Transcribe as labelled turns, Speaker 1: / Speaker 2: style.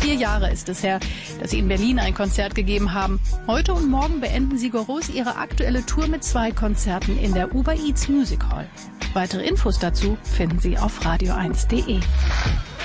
Speaker 1: 4 Jahre ist es her, dass sie in Berlin ein Konzert gegeben haben. Heute und morgen beenden Sigur-Rós ihre aktuelle Tour mit 2 Konzerten in der Uber Eats Music Hall. Weitere Infos dazu finden Sie auf radio1.de.